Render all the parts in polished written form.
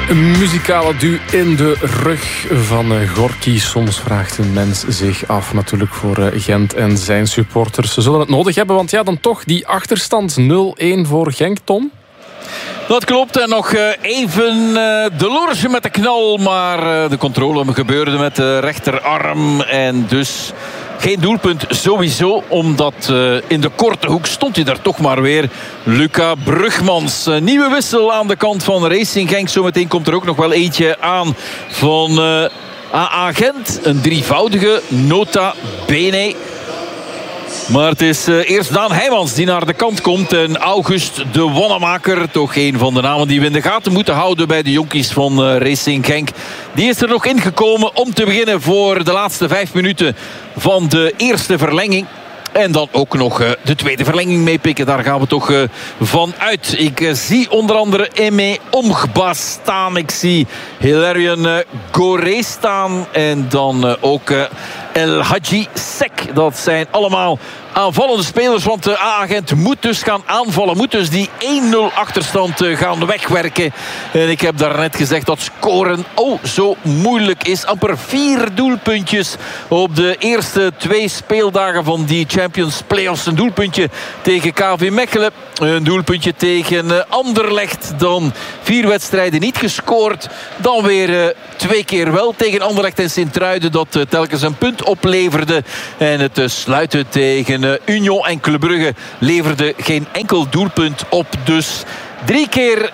Een muzikale duw in de rug van Gorky. Soms vraagt een mens zich af, natuurlijk voor Gent en zijn supporters. Ze zullen het nodig hebben, want ja, dan toch die achterstand 0-1 voor Genk, Tom. Dat klopt. En nog even de Lorge met de knal. Maar de controle gebeurde met de rechterarm. En dus geen doelpunt sowieso. Omdat in de korte hoek stond hij daar toch maar weer. Luca Brugmans. Nieuwe wissel aan de kant van Racing Genk. Zometeen komt er ook nog wel eentje aan van AA Gent. Een drievoudige nota bene. Maar het is eerst Daan Heijmans die naar de kant komt. En August de Wannemaker, toch een van de namen die we in de gaten moeten houden bij de jonkies van Racing Genk. Die is er nog ingekomen om te beginnen voor de laatste 5 minuten van de eerste verlenging. En dan ook nog de tweede verlenging meepikken. Daar gaan we toch van uit. Ik zie onder andere Eme Omgba staan. Ik zie Hilarion Goré staan. En dan ook El Hadji Sek. Dat zijn allemaal aanvallende spelers. Want de AA Gent moet dus gaan aanvallen. Moet dus die 1-0 achterstand gaan wegwerken. En ik heb daarnet gezegd dat scoren zo moeilijk is. Amper 4 doelpuntjes op de eerste 2 speeldagen van die Champions Playoffs. Een doelpuntje tegen KV Mechelen. Een doelpuntje tegen Anderlecht. Dan 4 wedstrijden niet gescoord. Dan weer 2 keer wel tegen Anderlecht en Sint-Truiden. Dat telkens een punt opleverde. En het sluiten tegen Union en Club Brugge leverde geen enkel doelpunt op. Dus 3 keer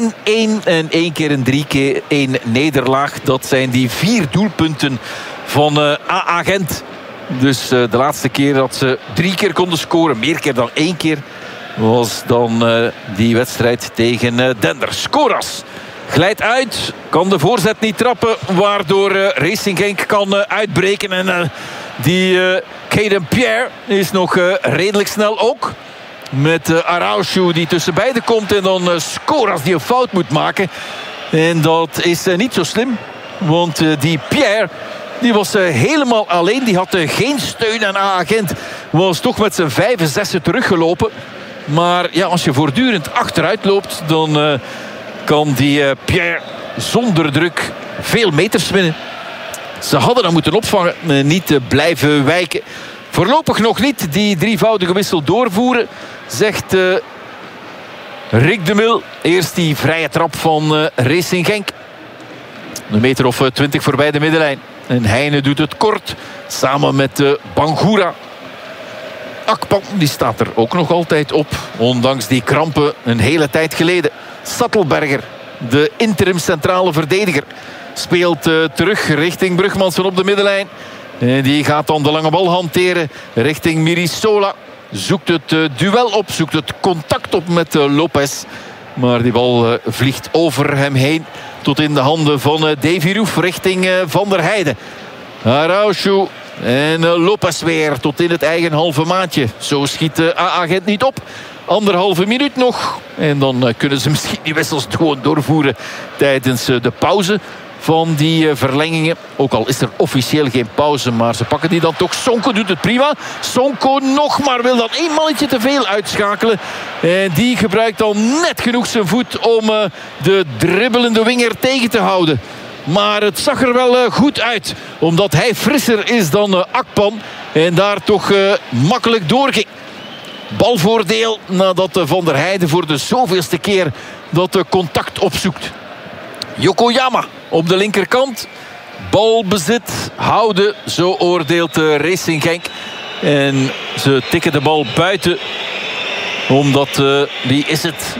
1-1 en 1 keer een 3 keer 1 nederlaag. Dat zijn die 4 doelpunten van AA Gent. Dus de laatste keer dat ze 3 keer konden scoren, meer keer dan 1 keer, was dan die wedstrijd tegen Dender. Skoras glijdt uit, kan de voorzet niet trappen, waardoor Racing Genk kan uitbreken. En die Caden Pierre is nog redelijk snel ook. Met Araujo die tussen beiden komt. En dan Skoras die een fout moet maken. En dat is niet zo slim. Want die Pierre, die was helemaal alleen. Die had geen steun. En AA Gent was toch met zijn 5 en 6 teruggelopen. Maar ja, als je voortdurend achteruit loopt, dan kan die Pierre zonder druk veel meters winnen. Ze hadden dan moeten opvangen, niet blijven wijken. Voorlopig nog niet die drievoudige wissel doorvoeren, zegt Rick de Mil. Eerst die vrije trap van Racing Genk. Een meter of 20 voorbij de middenlijn. En Heine doet het kort, samen met Bangura. Akpan, die staat er ook nog altijd op. Ondanks die krampen een hele tijd geleden. Sattelberger, de interim centrale verdediger, speelt terug richting Brugmans van op de middenlijn. En die gaat dan de lange bal hanteren richting Mirisola. Zoekt het duel op, zoekt het contact op met Lopez. Maar die bal vliegt over hem heen tot in de handen van Davy Roef richting Van der Heijden. Araujo en Lopez weer tot in het eigen halve maatje. Zo schiet AA Gent niet op. 1,5 minuut nog. En dan kunnen ze misschien die wissels gewoon doorvoeren tijdens de pauze van die verlengingen. Ook al is er officieel geen pauze, maar ze pakken die dan toch. Sonko doet het prima. Sonko nog, maar wil dan 1 mannetje te veel uitschakelen. En die gebruikt dan net genoeg zijn voet om de dribbelende winger tegen te houden. Maar het zag er wel goed uit, omdat hij frisser is dan Akpan. En daar toch makkelijk doorging. Balvoordeel nadat Van der Heijden voor de zoveelste keer dat contact opzoekt. Yokoyama op de linkerkant. Balbezit houden, zo oordeelt Racing Genk. En ze tikken de bal buiten. Omdat, wie is het?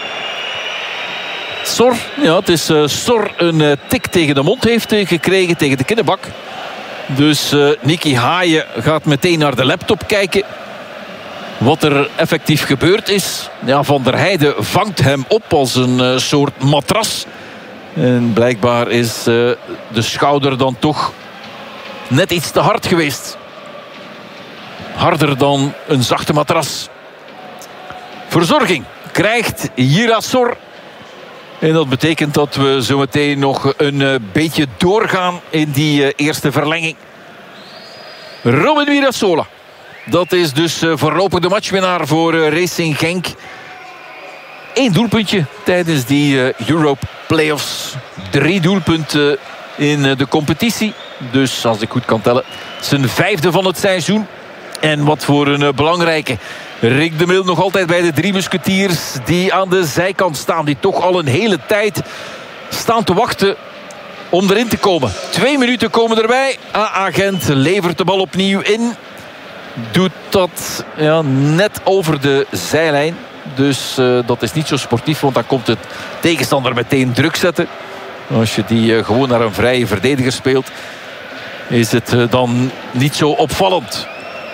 Sor, ja, het is Sor een tik tegen de mond heeft gekregen, tegen de kinnebak. Dus Nicky Haaien gaat meteen naar de laptop kijken wat er effectief gebeurd is. Ja, Van der Heijden vangt hem op als een soort matras. En blijkbaar is de schouder dan toch net iets te hard geweest. Harder dan een zachte matras. Verzorging krijgt Girasor. En dat betekent dat we zometeen nog een beetje doorgaan in die eerste verlenging. Robin Mirasola. Dat is dus voorlopig de matchwinnaar voor Racing Genk. 1 doelpuntje tijdens die Europe Playoffs. 3 doelpunten in de competitie. Dus als ik goed kan tellen, zijn 5e van het seizoen. En wat voor een belangrijke. Rick de Mil nog altijd bij de 3 musketiers die aan de zijkant staan. Die toch al een hele tijd staan te wachten om erin te komen. 2 minuten komen erbij. AA Gent levert de bal opnieuw in. Doet dat net over de zijlijn. Dus dat is niet zo sportief, want dan komt het tegenstander meteen druk zetten. Als je die gewoon naar een vrije verdediger speelt, is het dan niet zo opvallend.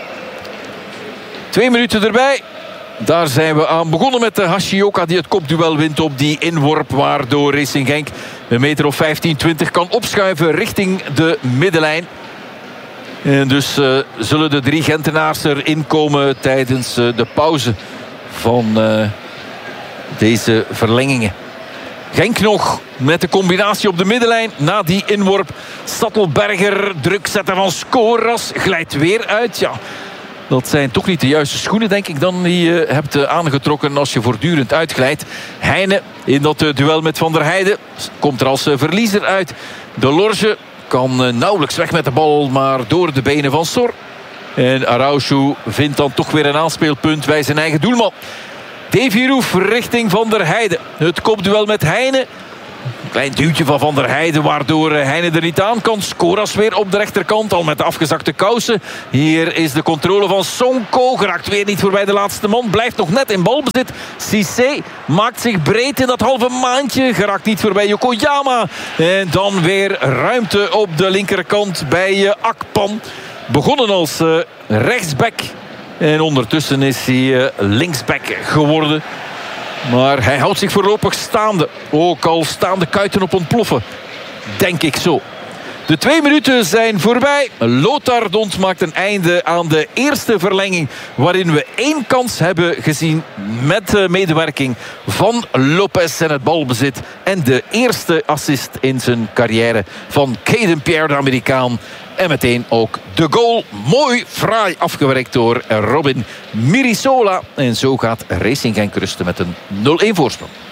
2 minuten erbij. Daar zijn we aan begonnen met de Hashioka die het kopduel wint op die inworp, waardoor Racing Genk een meter of 15-20 kan opschuiven richting de middenlijn. En dus zullen de 3 Gentenaars erin komen tijdens de pauze van deze verlengingen. Genk nog met de combinatie op de middenlijn na die inworp. Sattelberger, druk zetten van Skoras, glijdt weer uit. Ja, dat zijn toch niet de juiste schoenen, denk ik, dan die je hebt aangetrokken als je voortdurend uitglijdt. Heine in dat duel met Van der Heijden komt er als verliezer uit. De Lorge kan nauwelijks weg met de bal, maar door de benen van Sor. En Araujo vindt dan toch weer een aanspeelpunt bij zijn eigen doelman. Davy Roef richting Van der Heijden. Het kopduel met Heine. Klein duwtje van Van der Heijden, waardoor Heine er niet aan kan. Skoras weer op de rechterkant, al met de afgezakte kousen. Hier is de controle van Sonko. Geraakt weer niet voorbij de laatste man. Blijft nog net in balbezit. Cissé maakt zich breed in dat halve maandje. Geraakt niet voorbij Yokoyama. En dan weer ruimte op de linkerkant bij Akpan. Begonnen als rechtsback. En ondertussen is hij linksback geworden. Maar hij houdt zich voorlopig staande. Ook al staan de kuiten op ontploffen. Denk ik zo. De 2 minuten zijn voorbij. Lothar maakt een einde aan de eerste verlenging, waarin we 1 kans hebben gezien met medewerking van Lopez en het balbezit. En de eerste assist in zijn carrière van Caden Pierre, de Amerikaan. En meteen ook de goal. Mooi, fraai afgewerkt door Robin Mirisola. En zo gaat Racing Genk rusten met een 0-1 voorsprong.